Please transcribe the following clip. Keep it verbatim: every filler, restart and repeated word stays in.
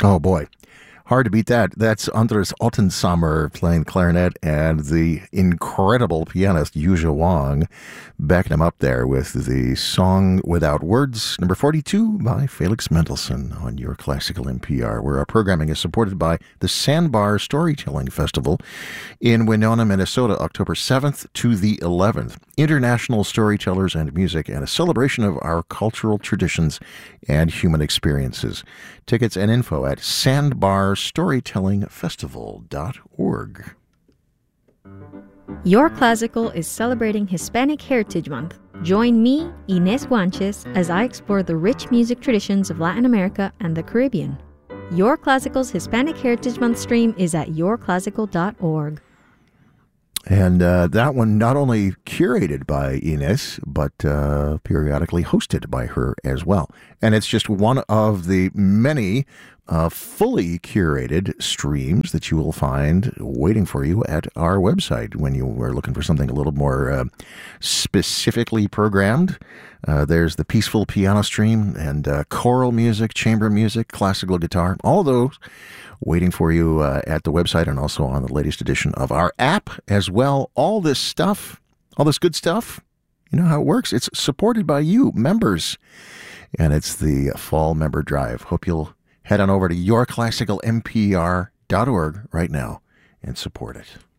Oh, boy. Hard to beat that. That's Andres Ottensammer playing clarinet and the incredible pianist Yuja Wang backing him up there with the song Without Words, number forty-two by Felix Mendelssohn on Your Classical N P R, where our programming is supported by the Sandbar Storytelling Festival in Winona, Minnesota, October seventh to the eleventh. International storytellers and music and a celebration of our cultural traditions and human experiences. Tickets and info at sandbar storytelling festival dot org. Your Classical is celebrating Hispanic Heritage Month. Join me, Inés Guanches, as I explore the rich music traditions of Latin America and the Caribbean. Your Classical's Hispanic Heritage Month stream is at your classical dot org. And uh, that one not only curated by Inés, but uh, periodically hosted by her as well. And it's just one of the many uh, fully curated streams that you will find waiting for you at our website when you are looking for something a little more uh, specifically programmed. Uh, there's the peaceful piano stream and uh, choral music, chamber music, classical guitar, all those waiting for you uh, at the website and also on the latest edition of our app as well. All this stuff, all this good stuff, you know how it works. It's supported by you, members. And it's the Fall Member Drive. Hope you'll head on over to your classical n p r dot org right now and support it.